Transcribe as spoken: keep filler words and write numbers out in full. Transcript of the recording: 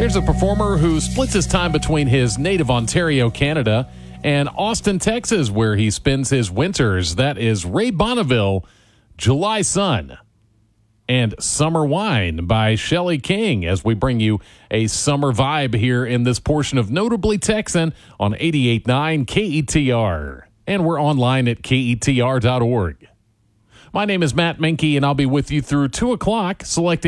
Here's a performer who splits his time between his native Ontario, Canada, and Austin, Texas, where he spends his winters. That is Ray Bonneville, July Sun, and Summer Wine by Shelley King, as we bring you a summer vibe here in this portion of Notably Texan on eighty-eight point nine K E T R. And we're online at K E T R dot org. My name is Matt Menke, and I'll be with you through two o'clock, selecting